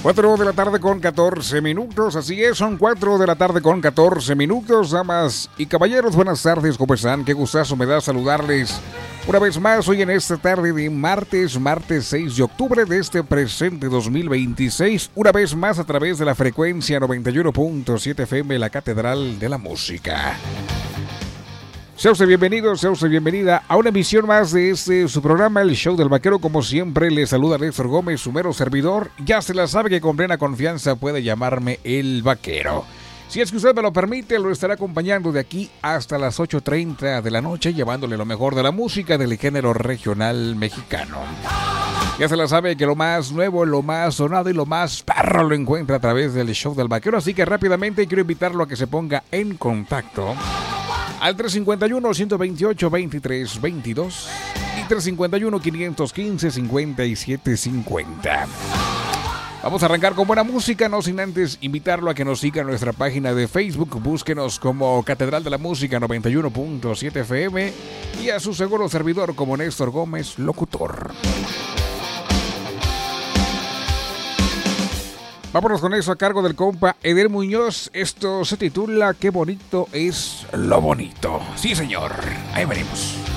4 de la tarde con 14 minutos, así es, son 4 de la tarde con 14 minutos, damas y caballeros, buenas tardes, ¿cómo están? Qué gustazo me da saludarles una vez más hoy en esta tarde de martes 6 de octubre de este presente 2026, una vez más a través de la frecuencia 91.7 FM, la Catedral de la Música. Sea usted bienvenido, sea usted bienvenida a una emisión más de su programa, El Show del Vaquero. Como siempre, le saluda Néstor Gómez, su mero servidor. Ya se la sabe que con plena confianza puede llamarme El Vaquero. Si es que usted me lo permite, lo estaré acompañando de aquí hasta las 8:30 de la noche, llevándole lo mejor de la música del género regional mexicano. Ya se la sabe que lo más nuevo, lo más sonado y lo más perro lo encuentra a través del Show del Vaquero. Así que rápidamente quiero invitarlo a que se ponga en contacto al 351-128-2322 y 351-515-5750. Vamos a arrancar con buena música, no sin antes invitarlo a que nos siga en nuestra página de Facebook. Búsquenos como Catedral de la Música 91.7 FM y a su seguro servidor como Néstor Gómez, locutor. Vámonos con eso a cargo del compa Eder Muñoz. Esto se titula Qué bonito es lo bonito. Sí, señor. Ahí venimos.